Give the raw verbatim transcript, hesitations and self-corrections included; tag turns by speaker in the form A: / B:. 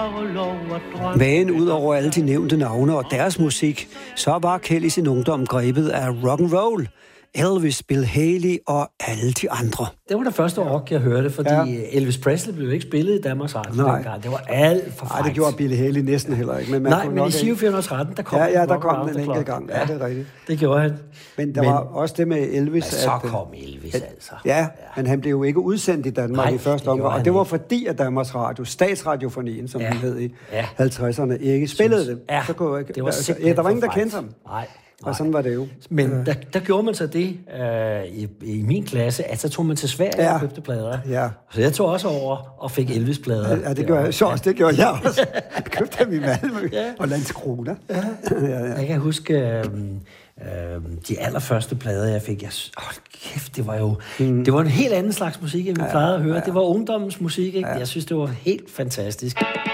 A: Men ud over alle de nævnte navne og deres musik, så var Kelly sin ungdom grebet af rock and roll. Elvis, Bill Haley og alle de andre.
B: Det var det første rock, jeg hørte, fordi ja. Elvis Presley blev ikke spillet i Danmarks Radio dengang. Det var alt for frækt.
A: Nej, det gjorde Bill Haley næsten heller ikke. Men
B: Nej, men i Giro fire hundrede og tretten, der kom
A: ja, ja, der kom den enkelt gang. Ja, det er rigtigt.
B: Det gjorde han.
A: Men der men, var også det med Elvis.
B: Men så kom Elvis,
A: at,
B: altså.
A: Ja, ja, men han blev jo ikke udsendt i Danmark Nej, i første omgang. Og det var fordi, at Danmarks Radio, Statsradiofonien, som ja. den hed i ja. halvtredserne, ikke spillede det.
B: Ja,
A: så kunne ikke,
B: det var
A: altså, ja, der var ingen, der kendte ham.
B: Nej.
A: Og sådan var det jo.
B: Men der, der gjorde man så det øh, i, i min klasse, at så tog man til Sverige ja. og købte plader. Ja. Så jeg tog også over og fik Elvis-plader.
A: Ja, det gjorde jeg. Så også, det gjorde jeg også. Jeg købte dem i Malmø ja. og Landskrona. Ja. ja, ja.
B: Jeg kan huske øh, øh, de allerførste plader, jeg fik. Jeg, åh, kæft, det var jo mm. det var en helt anden slags musik, end vi ja, plejede at høre. Ja. Det var ungdommens musik, ikke? Ja. Jeg synes, det var helt fantastisk.